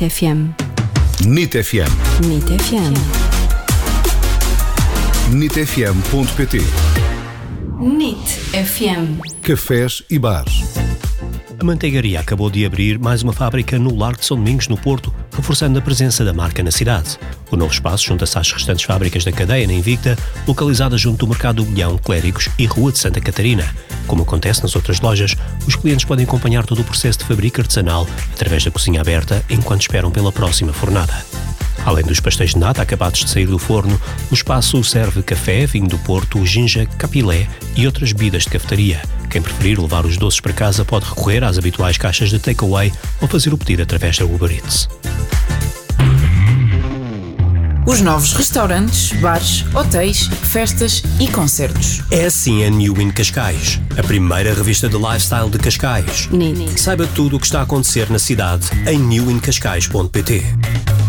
NIT FM. NIT FM. NIT FM. NITfm.pt. NIT FM. Cafés e bares. A manteigaria acabou de abrir mais uma fábrica no Largo de São Domingos, no Porto, reforçando a presença da marca na cidade. O novo espaço junta-se às restantes fábricas da cadeia na Invicta, localizadas junto do Mercado do Bolhão, Clérigos e Rua de Santa Catarina. Como acontece nas outras lojas, os clientes podem acompanhar todo o processo de fabrico artesanal através da cozinha aberta enquanto esperam pela próxima fornada. Além dos pastéis de nata acabados de sair do forno, o espaço serve café, vinho do Porto, ginja, capilé e outras bebidas de cafetaria. Quem preferir levar os doces para casa pode recorrer às habituais caixas de takeaway ou fazer o pedido através da Uber Eats. Os novos restaurantes, bares, hotéis, festas e concertos. É assim a New in Cascais, a primeira revista de lifestyle de Cascais. NIT. Saiba tudo o que está a acontecer na cidade em newincascais.pt.